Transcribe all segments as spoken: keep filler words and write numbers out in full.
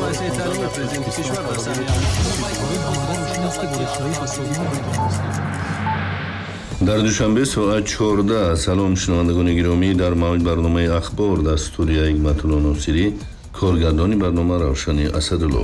дар душанбе соат чордаҳ. салом шунавандагони гиромӣ, дар мавҷ барномаи ахбор дастури Ҳикматулло Носирӣ, коргардони барнома Равшани Асадулло.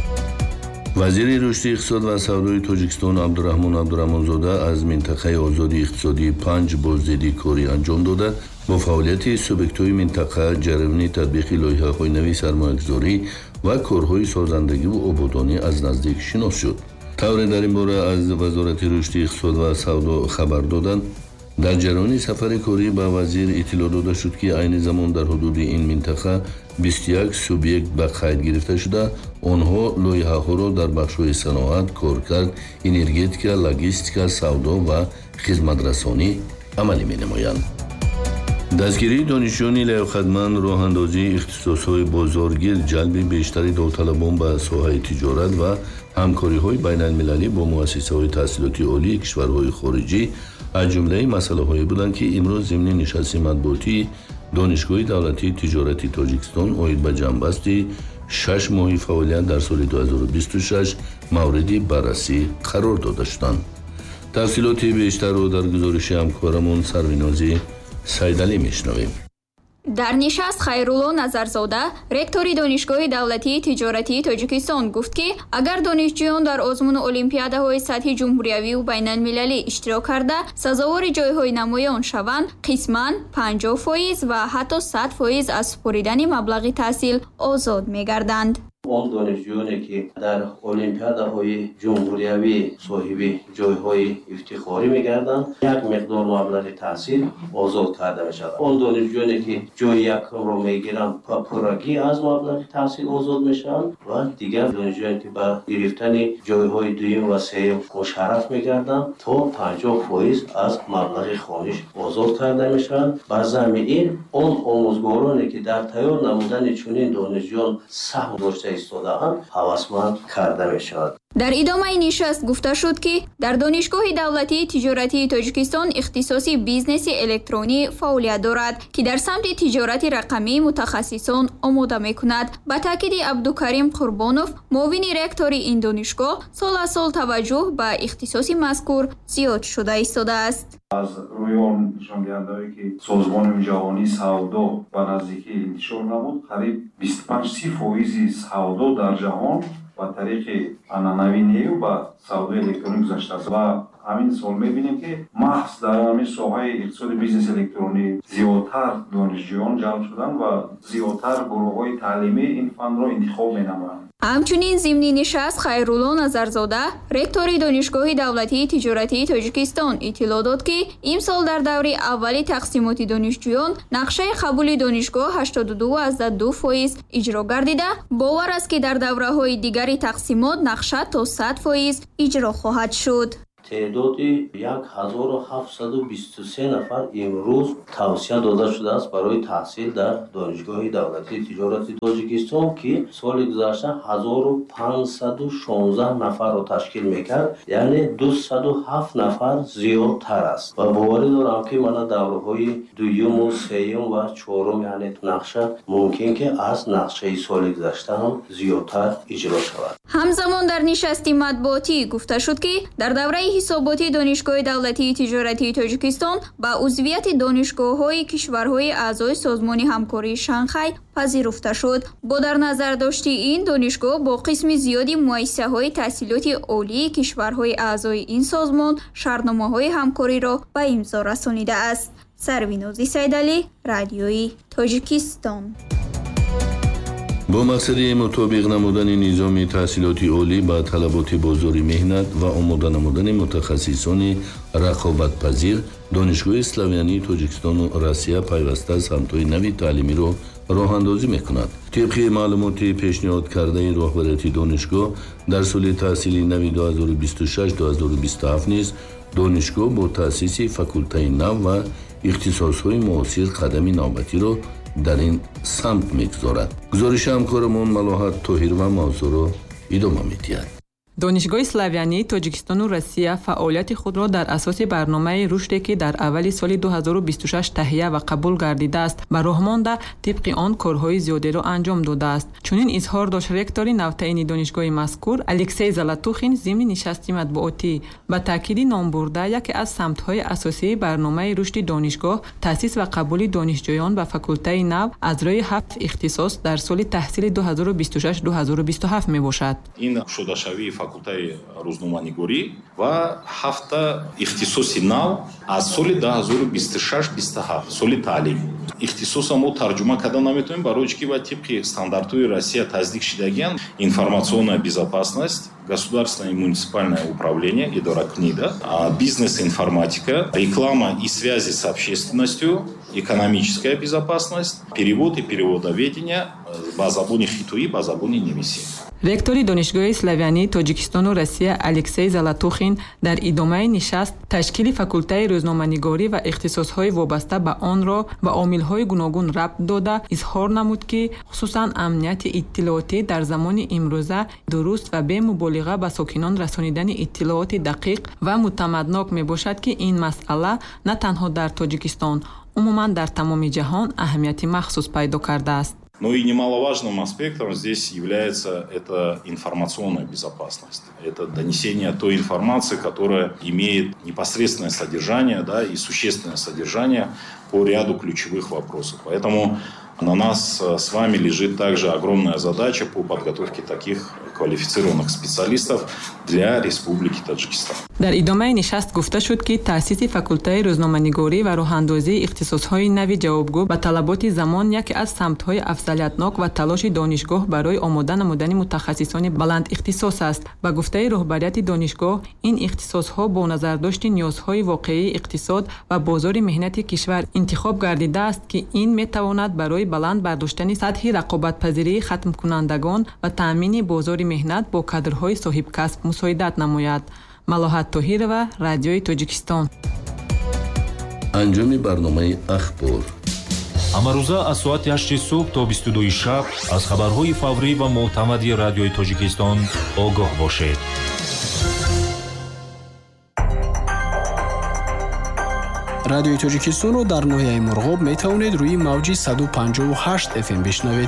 вазири рушди иқтисод ва савдои Тоҷикистон Абдураҳмон Абдураҳмонзода аз минтақаи озодии иқтисодии панҷ боздиди корӣ анҷом дода, бо фаъолияти субъектҳои минтақа ҷараёни татбиқи лоиҳаҳои нави сармоягузорӣ ва корҳои созандагиву ободонӣ аз наздик шинос шуд. тавре дар ин бора аз вазорати рушди иқтисод ва савдо хабар доданд, дар ҷараёни сафари корӣ ба вазир иттилоъ дода шуд, ки айни замон дар ҳудуди ин минтақа бисту як субъект ба қайд гирифта шуда, онҳо лоиҳаҳоро дар бахшҳои саноат, коркард, энергетика, логистика, савдо ва хизматрасонӣ амалӣ менамоянд. дастгирии донишҷӯёни лоиҳахатманд, роҳандозии ихтисосҳои бозоргир, ҷалби бештари довталабон ба соҳаи тиҷорат ва ҳамкориҳои байналмилалӣ бо муассисаҳои таҳсилоти олии кишварҳои хориҷӣ аз ҷумлаи масъалаҳое буданд, ки имрӯз зимни нишасти матбуотии донишгоҳи давлатии тиҷорати Тоҷикистон оид ба ҷамъбасти шаш моҳи фаъолият дар соли ду ҳазору бисту шаш мавриди баррасӣ қарор дода шуданд. тафсилоти бештарро дар гузориши ҳамкорамон Сарвинозӣ Сайдалӣ мешунавем. дар нишаст Хайрулло Назарзода, ректори донишгоҳи давлатии тиҷоратии Тоҷикистон гуфт, ки агар донишҷӯён дар озмуну олимпиадаҳои сатҳи ҷумҳуриявиву байналмилалӣ иштирок карда, сазовори ҷойҳои намоён шаванд, қисман панҷоҳ фоиз ва ҳатто сад фоиз аз супоридани маблағи таҳсил озод мегарданд. он донишҷӯёне ки дар олимпиадаҳои ҷумҳуриявӣ соҳиби ҷойҳои ифтихорӣ мегарданд, як миқдор маблағи таҳсил озод карда мешавад. он донишҷӯёне ки ҷои якумро мегиранд, ба пуррагӣ аз маблағи таҳсил озод мешаванд ва дигар донишҷӯёне ки ба гирифтани ҷойҳои дуюм ва сеюм мушарраф мегарданд, то панҷоҳ фоиз аз маблағи хониш озод карда мешаванд. ба замми ин, он омӯзгороне ки дар тайёр намудани чунин донишҷӯён саҳм дошта истодаанд, ҳавасманд карда мешавад. дар идомаи нишаст гуфта шуд, ки дар донишгоҳи давлатии тиҷоратии Тоҷикистон ихтисоси бизнеси электронӣ фаъолият дорад, ки дар самти тиҷорати рақамии мутахассисон омода мекунад. ба таъкиди Абдукарим Қурбонов, муовини ректори ин донишгоҳ, сол аз сол таваҷҷӯҳ ба ихтисоси мазкур зиёд шуда истодааст. аз рӯи он нишондиҳандае ки созмони ҷаҳонии савдо ба наздикӣ интишор намуд, қариб бисту панҷ фоизи савдо дар ҷаҳон ба тариқи анъанавӣ нев ба савдои электронӣ гузаштааст ва ҳамин сол мебинем ки маҳз дар ҳамин соҳаи иқтисоди бизнеси электронӣ зиёдтар донишҷӯён ҷалб шуданд ва зиёдтар гурӯҳҳои таълимӣ ин фанро интихоб менамоянд. ҳамчунин зимни нишаст Хайрулло Назарзода, ректори донишгоҳи давлатии тиҷоратии Тоҷикистон, иттилоъ дод, ки имсол дар даври аввали тақсимоти донишҷӯён нақшаи қабули донишгоҳ ҳаштоду ду азда ду фоиз иҷро гардида, бовар аст, ки дар давраҳои дигари тақсимот нақша то сад фоиз иҷро хоҳад шуд. تعدادی یک هزار و هفتصد و بیست و سه نفر امروز توصیه داده شده است برای تحصیل در دانشگاه دولتی تجارت تاجیکستان که سال گذشته هزار و پانصد و شانزده نفر را تشکیل میکرد، یعنی دویست و هفت نفر زیادتر است و باوری دارم که من دوره‌های دوم و سوم و چهارم یعنی نقشه ممکن که از نقشه سال گذشته هم زیادتر اجرا شود. همزمان در نشست مطبوعاتی گفته شد که در دوره حساباتی دانشگاه دولتی تجارتی تاجیکستان با عضویت دانشگاه‌های کشورهای اعضای سازمان همکاری شانگهای پذیرفته شد. با در نظر داشتی این دانشگاه با قسم زیادی مؤسسه‌های تحصیلاتی عالی کشورهای اعضای این سازمان شرطنامه‌های همکاری را به امضا رسانیده است. سروینازی سیدعلی، رادیوی تاجیکستان. با مقصد مطابق نمودن نظام تحصیلاتی عالی با طلبات بازاری مهنت و آماده نمودن متخصصان رقابت پذیر، دانشگاه اسلاویانی تاجیکستان و روسیه پیوسته سمت‌های نوی تعلیمی را راه اندازی می‌کند. طبق معلومات پیشنهاد کرده رهبری دانشگاه، در سال تحصیلی نوی دو هزار و بیست و شش دو هزار و بیست و هفت نیز دانشگاه با تأسیس فاکولته نو و اختصاص‌های معاصر قدمی نوبتی را در این سمت می‌گذارد. گزارش همکارمان ملاحت طاهر و موضوع را ادامه می‌دهد. донишгоҳи славянии тоҷикистону россия фаъолияти худро дар асоси барномаи рушде ки дар аввали соли дуҳазору бисту шаш таҳия ва қабул гардидааст ба роҳ монда тибқи он корҳои зиёдеро анҷом додааст. чунин изҳор дошт ректори навтаини донишгоҳи мазкур Алексей Золотухин зимни нишасти матбуотӣ. ба таъкиди номбурда яке аз самтҳои асосии барномаи рушди донишгоҳ таъсис ва қабули донишҷӯён ба факултаи нав аз рӯи ҳафт ихтисос дар соли таҳсили дуҳазору бисту шаш дуҳазору бисту ҳафт мебошад. ин шудашавии факултаи рӯзноманигорӣ ва ҳафта ихтисоси нав аз соли дуҳазору бисту шаш бисту ҳафт соли таълим. ихтисоса мо тарҷума карда наметавонем, барои ки ба тибқи стандартҳои Россия таздиқ шудагиянд информационная безопасность, государственное и муниципальное управление, идора КНИДа, бизнес-информатика, реклама и связи с общественностью, экономическая безопасность, перевод и переводоведение ба забони хитоӣ, ба забони невисӣ. ректори донишгоҳи славянии тоҷикистону россия Алексей Золотухин дар идомаи нишаст ташкили факултаи рӯзноманигорӣ ва ихтисосҳои вобаста ба онро ба омилҳои гуногун рабт дода изҳор намуд, ки хусусан амнияти иттилоотӣ дар замони имрӯза дуруст ва бе муболиға ба сокинон расонидани иттилооти дақиқ ва мутамаднок мебошад, ки ин масъала на танҳо дар Тоҷикистон, умуман дар тамоми ҷаҳон аҳамияти махсус пайдо кардааст. Но и немаловажным аспектом здесь является это информационная безопасность. Это донесение той информации, которая имеет непосредственное содержание, да, и существенное содержание по ряду ключевых вопросов. Поэтому на нас с вами лежит также огромная задача по подготовке таких квалифицированных специалистов для Республики Таджикистан. дар идомаи нишаст гуфта шуд, ки таъсиси факултаи рӯзноманигорӣ ва роҳандозии ихтисосҳои нави ҷавобгӯ ба талаботи замон яке аз самтҳои афзалиятнок ва талоши донишгоҳ барои омода намудани мутахассисони баланд ихтисос аст. ба гуфтаи роҳбарияти донишгоҳ, ин ихтисосҳо бо назардошти ниёзҳои воқеии иқтисод ва бозори меҳнати кишвар интихоб гардидааст, ки ин метавонад барои баланд бардоштани сатҳи рақобатпазирии хатмкунандагон ва таъмини бозори меҳнат бо кадрҳои соҳибкасб мусоидат намояд. малоҳат Тоҳирова, Радиои Тоҷикистон. анҷоми барномаи ахбор ҳамарӯза аз соати ҳашти субҳ то бисту дуи шаб аз хабарҳои фаврӣ ва мӯътамади Радиои Тоҷикистон огоҳ бошед. Радиои Тоҷикистонро дар ноҳияи Мурғоб метавонед рӯи мавҷи саду панҷоҳу ҳашт эф эм бишнавед.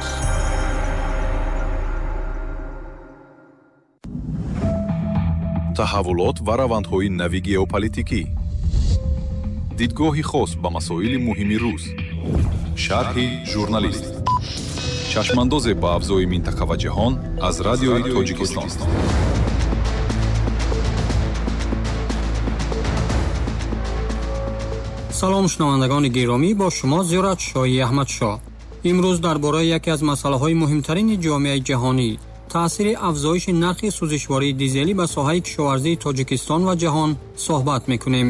таҳаввулот ва равандҳои нави геополитикӣ, дидгоҳи хос ба масоили муҳими рӯз, шарҳи журналист, чашмандозе ба авзои минтақа ва ҷаҳон аз Радиои Тоҷикистон. салом шунавандагони гиромӣ, бо шумо Зиёрат Шоҳии Аҳмадшоҳ. имрӯз дар бораи яке аз масъалаҳои муҳимтарини ҷомеаи ҷаҳонӣ, таъсири афзоиши нархи сӯзишвории дизелӣ ба соҳаи кишоварзии Тоҷикистон ва ҷаҳон суҳбат мекунем.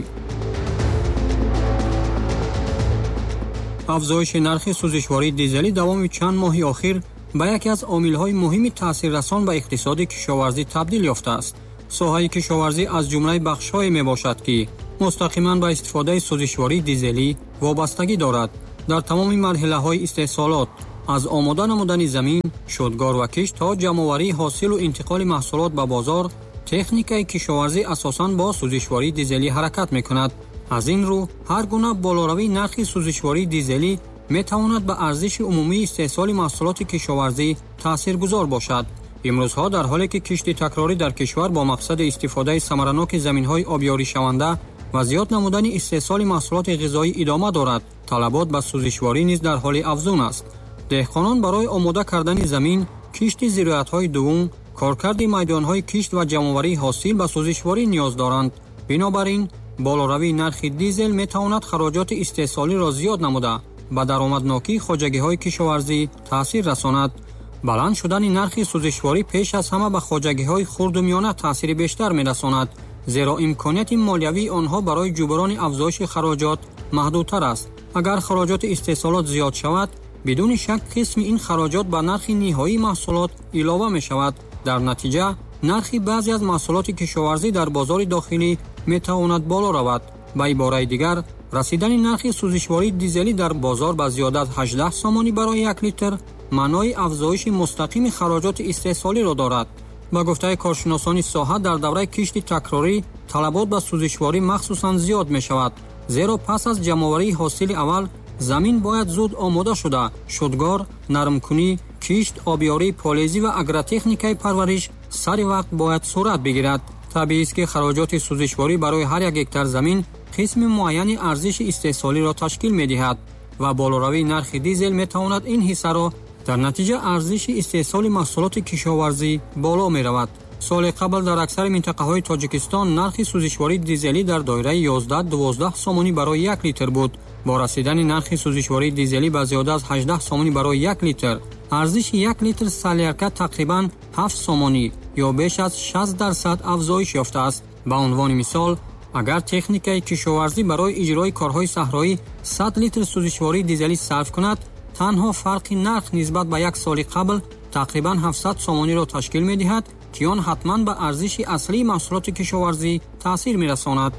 афзоиши нархи сӯзишвории дизелӣ давоми чанд моҳи охир ба яке аз омилҳои муҳими таъсиррасон ба иқтисоди кишоварзӣ табдил ёфтааст. соҳаи кишоварзӣ аз ҷумлаи бахшҳое мебошад, ки мустақиман ба истифодаи сӯзишвории дизелӣ вобастагӣ дорад. дар тамоми марҳилаҳои истеҳсолот, аз омода намудани замин, шудгор ва кишт то ҷамъоварии ҳосилу интиқоли маҳсулот ба бозор, техникаи кишоварзӣ асосан бо сӯзишвории дизелӣ ҳаракат мекунад. аз ин рӯ, ҳар гуна болоравии нархи сӯзишвории дизелӣ метавонад ба арзиши умумии истеҳсоли маҳсулоти кишоварзӣ таъсиргузор бошад. имрӯзҳо дар ҳоле ки кишти такрорӣ дар кишвар бо мақсади истифодаи самараноки заминҳои обёришаванда ва зиёд намудани истеҳсоли маҳсулоти ғизоӣ идома дорад, талабот ба сӯзишворӣ низ дар ҳоли афзун аст. деҳқонон барои омода кардани замин, кишти зироятҳои дуввум, коркарди майдонҳои кишт ва ҷамъоварии ҳосил ба сӯзишворӣ ниёз доранд. бинобар ин, болоравии нархи дизел метавонад хароҷоти истеҳсолиро зиёд намуда, ба даромаднокии хоҷагиҳои кишоварзӣ таъсир расонад. баланд шудани нархи сӯзишворӣ пеш аз ҳама ба хоҷагиҳои хурду миёна таъсири бештар мерасонад, зеро имконияти молиявии онҳо барои ҷуброни афзоиши хароҷот маҳдудтар аст. агар хароҷоти истеҳсолот зиёд шавад, бидуни шак қисми ин хароҷот ба нархи ниҳоии маҳсулот илова мешавад. дар натиҷа, нархи баъзе аз маҳсулоти кишоварзӣ дар бозори дохилӣ метавонад боло равад. ба ибораи дигар, расидани нархи сӯзишвории дизелӣ дар бозор ба зиёдат ҳаждаҳ сомонӣ барои як литр маънои афзоиши мустақими хароҷоти истеҳсолиро дорад. ба гуфтаи коршиносони соҳа дар давраи кишти такрорӣ талабот ба сӯзишворӣ махсусан зиёд мешавад, зеро пас аз ҷамъоварии ҳосили аввал замин бояд зуд омода шуда шудгор, нармкунӣ, кишт, обёрӣ, полезӣ ва агротехникаи парвариш сари вақт бояд сурат бигирад. табиист ки хароҷоти сӯзишворӣ барои ҳар як гектар замин қисми муайяни арзиши истеҳсолиро ташкил медиҳад ва болоравии нархи дизел метавонад ин ҳиссаро дар натиҷа арзиши истеҳсоли маҳсулоти кишоварзӣ боло меравад. соли қабл дар аксари минтақаҳои Тоҷикистон нархи сӯзишвории дизелӣ дар доираи ёздаҳ дувоздаҳ сомонӣ барои як литр буд. бо расидани нархи сӯзишвории дизелӣ ба зиёда аз ҳаждаҳ сомонӣ барои як литр, арзиши як литр солярка тақрибан ҳафт сомонӣ ё беш аз шаст дарсад афзоиш ёфтааст. ба унвони мисол, агар техникаи кишоварзӣ барои иҷрои корҳои саҳроӣ сад литр сӯзишвории дизелӣ сарф кунад, танҳо фарқи нарх нисбат ба як соли қабл тақрибан ҳафтсад сомониро ташкил медиҳад, ки он ҳатман ба арзиши аслии маҳсулоти кишоварзӣ таъсир мерасонад.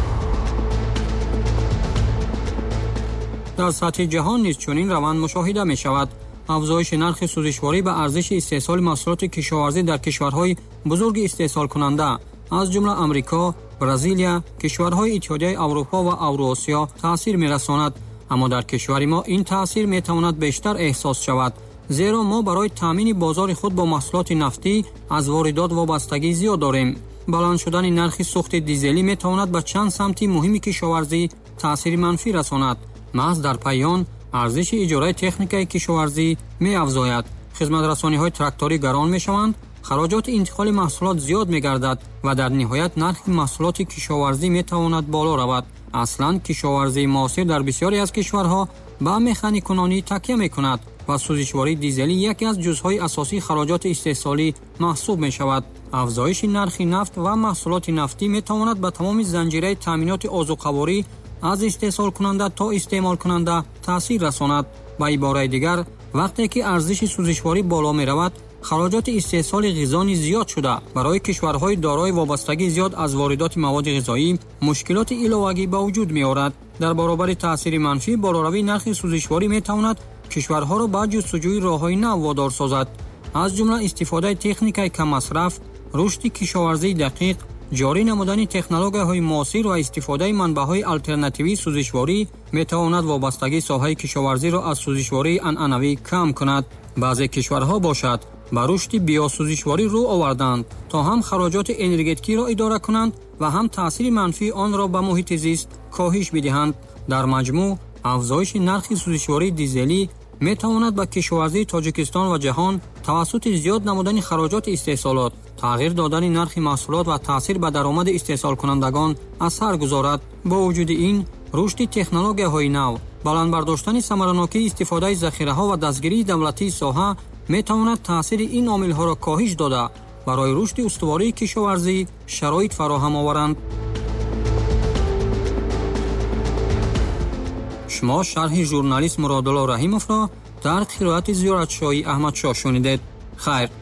дар сатҳи ҷаҳон низ чунин раванд мушоҳида мешавад. афзоиши нархи сӯзишворӣ ба арзиши истеҳсоли маҳсулоти кишоварзӣ дар кишварҳои бузурги истеҳсолкунанда, аз ҷумла Амрико, Бразилия, кишварҳои Иттиҳодияи Аврупо ва Авроосиё таъсир мерасонад. аммо дар кишвари мо ин таъсир метавонад бештар эҳсос шавад, зеро мо барои таъмини бозори худ бо маҳсулоти нафтӣ аз воридот вобастагӣ зиёд дорем. баланд шудани нархи сӯхти дизелӣ метавонад ба чанд самти муҳими кишоварзӣ таъсири манфӣ расонад. маҳз дар паён арзиши иҷораи техникаи кишоварзӣ меафзояд, хизматрасониҳои тракторӣ гарон мешаванд, хароҷоти интиқоли маҳсулот зиёд мегардад ва дар ниҳоят нархи маҳсулоти кишоварзӣ метавонад боло равад. аслан кишоварзии муосир дар бисёре аз кишварҳо ба механикунонӣ такя мекунад ва сӯзишвории дизелӣ яке аз ҷузъҳои асосии хароҷоти истеҳсолӣ маҳсуб мешавад. афзоиши нархи нафт ва маҳсулоти нафтӣ метавонад ба тамоми занҷираи таъминоти озуқаворӣ аз истеҳсолкунанда то истеъмолкунанда таъсир расонад. ба ибораи дигар, вақте ки арзиши сӯзишворӣ боло меравад, хароҷоти истеҳсоли ғизо низ зиёд шуда, барои кишварҳои дорои вобастагии зиёд аз воридоти маводи ғизоӣ мушкилоти иловагӣ ба вуҷуд меорад. дар баробари таъсири манфӣ, болоравии нархи сӯзишворӣ метавонад кишварҳоро ба ҷустуҷӯи роҳҳои нав водор созад, аз ҷумла истифодаи техникаи каммасраф, рушди кишоварзии дақиқ, ҷорӣ намудани технологияҳои муосир ва истифодаи манбаъҳои алтернативии сӯзишворӣ метавонад вобастагии соҳаи кишоварзиро аз сӯзишвории анъанавӣ кам кунад. баъзе кишварҳо бошад ба рушди биосӯзишворӣ рӯ оварданд, то ҳам хароҷоти энергетикиро идора кунанд ва ҳам таъсири манфии онро ба муҳити зист коҳиш бидиҳанд. дар маҷмӯъ, афзоиши нархи сӯзишвории дизелӣ метавонад ба кишоварзии Тоҷикистон ва ҷаҳон тавассути зиёд намудани хароҷоти истеҳсолот, тағйир додани нархи маҳсулот ва таъсир ба даромади истеҳсолкунандагон асар гузорад. бо вуҷуди ин, рушди технологияҳои нав, баландбардоштани самаранокии истифодаи захираҳо ва дастгирии давлатии соҳа метавонад таъсири ин омилҳоро коҳиш дода, барои рушди устувории кишоварзӣ шароит фароҳам оваранд. шумо шарҳи журналист Муродулло Раҳимовро дар қироати Зиёратшоҳӣ Аҳмадшоҳ шунидед. хайр.